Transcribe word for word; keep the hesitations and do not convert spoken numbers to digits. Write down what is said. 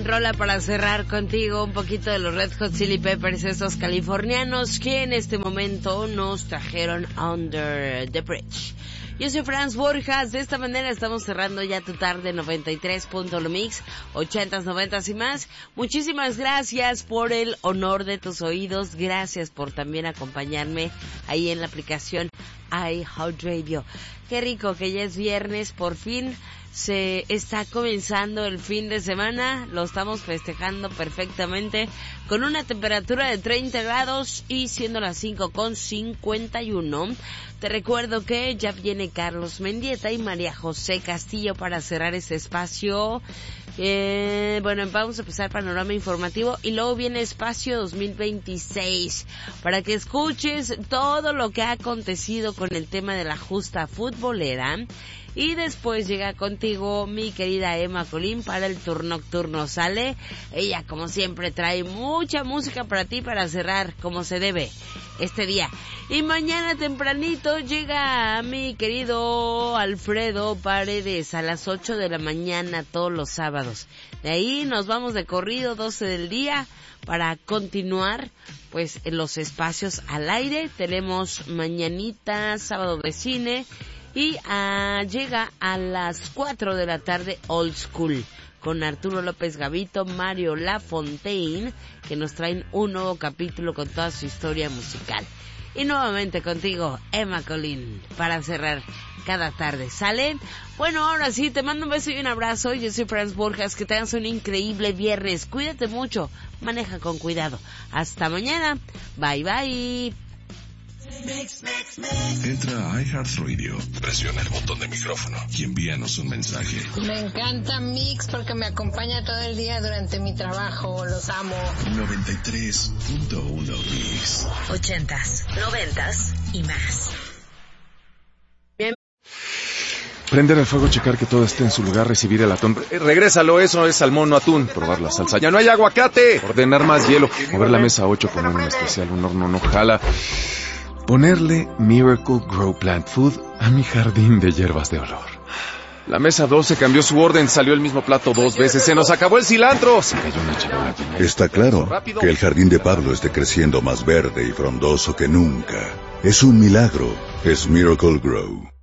rola para cerrar contigo, un poquito de los Red Hot Chili Peppers, estos californianos que en este momento nos trajeron Under the Bridge. Yo soy Franz Borjas, de esta manera estamos cerrando ya tu tarde noventa y tres punto lo mix, ochentas, noventas y más. Muchísimas gracias por el honor de tus oídos, gracias por también acompañarme ahí en la aplicación iHeartRadio. Qué rico que ya es viernes, por fin se está comenzando el fin de semana, lo estamos festejando perfectamente con una temperatura de treinta grados y siendo las cinco con cincuenta y uno. Te recuerdo que ya viene Carlos Mendieta y María José Castillo para cerrar este espacio. Eh, bueno, vamos a empezar panorama informativo y luego viene Espacio dos mil veintiséis para que escuches todo lo que ha acontecido con el tema de la justa futbolera. Y después llega contigo mi querida Emma Colín para el tour nocturno. ¿Sale? Ella, como siempre, trae mucha música para ti para cerrar como se debe este día. Y mañana tempranito llega mi querido Alfredo Paredes a las ocho de la mañana todos los sábados. De ahí nos vamos de corrido doce del día para continuar pues en los espacios al aire. Tenemos mañanita, sábado de cine. Y uh, llega a las cuatro de la tarde Old School con Arturo López Gavito, Mario Lafontaine, que nos traen un nuevo capítulo con toda su historia musical. Y nuevamente contigo, Emma Colín, para cerrar cada tarde. ¿Sale? Bueno, ahora sí, te mando un beso y un abrazo. Yo soy Franz Borjas, que tengas un increíble viernes. Cuídate mucho, maneja con cuidado. Hasta mañana. Bye, bye. Entra a iHeartRadio, presiona el botón de micrófono y envíanos un mensaje. Me encanta Mix porque me acompaña todo el día durante mi trabajo, los amo. noventa y tres punto uno Mix. Ochentas, noventas y más. Bien. Prender el fuego, checar que todo esté en su lugar, recibir el atún. Eh, regrésalo, eso es salmón, no atún. Probar la salsa, ya no hay aguacate. Ordenar más hielo. Mover la mesa ocho, poner un especial, un horno no jala. Ponerle Miracle Grow Plant Food a mi jardín de hierbas de olor. La mesa doce cambió su orden, salió el mismo plato dos veces, se nos acabó el cilantro. Se cayó una charola. Está claro que el jardín de Pablo esté creciendo más verde y frondoso que nunca. Es un milagro, es Miracle Grow.